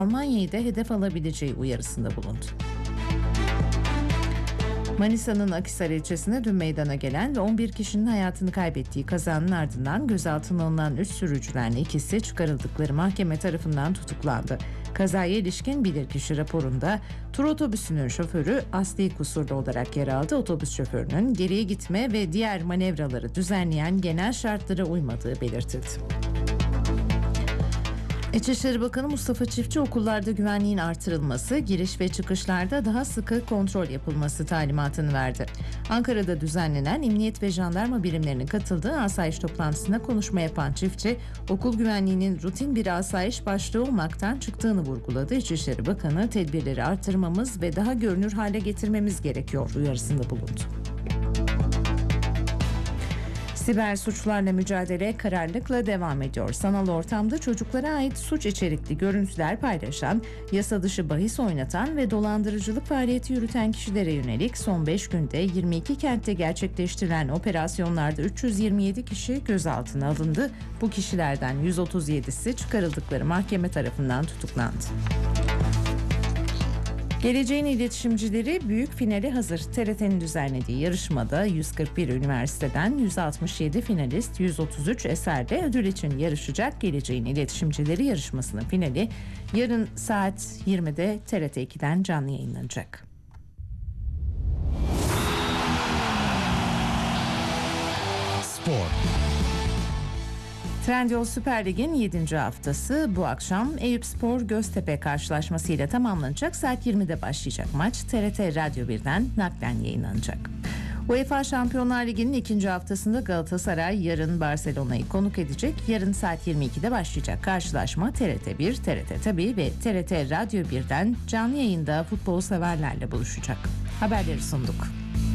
Almanya'yı da hedef alabileceği uyarısında bulundu. Manisa'nın Akhisar ilçesinde dün meydana gelen ve 11 kişinin hayatını kaybettiği kazanın ardından gözaltına alınan 3 sürücüden ikisi çıkarıldıkları mahkeme tarafından tutuklandı. Kazaya ilişkin bilirkişi raporunda tur otobüsünün şoförü asli kusurlu olarak yer aldı. Otobüs şoförünün geriye gitme ve diğer manevraları düzenleyen genel şartlara uymadığı belirtildi. İçişleri Bakanı Mustafa Çiftçi okullarda güvenliğin artırılması, giriş ve çıkışlarda daha sıkı kontrol yapılması talimatını verdi. Ankara'da düzenlenen emniyet ve jandarma birimlerinin katıldığı asayiş toplantısında konuşma yapan Çiftçi, okul güvenliğinin rutin bir asayiş başlığı olmaktan çıktığını vurguladı. İçişleri Bakanı tedbirleri artırmamız ve daha görünür hale getirmemiz gerekiyor uyarısında bulundu. Siber suçlarla mücadele kararlılıkla devam ediyor. Sanal ortamda çocuklara ait suç içerikli görüntüler paylaşan, yasa dışı bahis oynatan ve dolandırıcılık faaliyeti yürüten kişilere yönelik son 5 günde 22 kentte gerçekleştirilen operasyonlarda 327 kişi gözaltına alındı. Bu kişilerden 137'si çıkarıldıkları mahkeme tarafından tutuklandı. Geleceğin iletişimcileri büyük finale hazır. TRT'nin düzenlediği yarışmada 141 üniversiteden 167 finalist 133 eserle ödül için yarışacak. Geleceğin iletişimcileri yarışmasının finali yarın saat 20'de TRT 2'den canlı yayınlanacak. Spor. Trendyol Süper Lig'in 7. haftası bu akşam Eyüpspor Göztepe karşılaşmasıyla tamamlanacak. Saat 20'de başlayacak maç TRT Radyo 1'den naklen yayınlanacak. UEFA Şampiyonlar Ligi'nin 2. haftasında Galatasaray yarın Barcelona'yı konuk edecek. Yarın saat 22'de başlayacak karşılaşma TRT 1, TRT Tabii ve TRT Radyo 1'den canlı yayında futbol severlerle buluşacak. Haberleri sunduk.